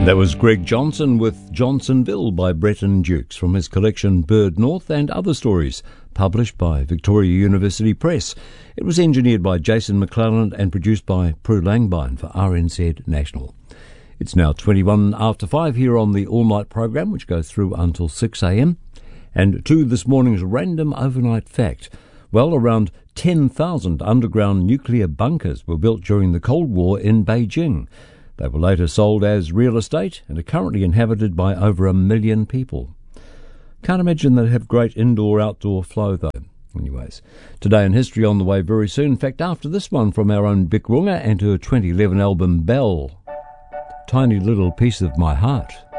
That was Greg Johnson with Johnsonville by Breton Dukes from his collection Bird North and Other Stories, published by Victoria University Press. It was engineered by Jason McClelland and produced by Prue Langbein for RNZ National. It's now 21 after 5 here on the all-night program, which goes through until 6 a.m. And to this morning's random overnight fact. Well, around 10,000 underground nuclear bunkers were built during the Cold War in Beijing. They were later sold as real estate and are currently inhabited by over 1 million people. Can't imagine they'd have great indoor-outdoor flow, though. Anyways, today in history on the way very soon. In fact, after this one from our own Bic Runga and her 2011 album Belle, Tiny Little Piece of My Heart.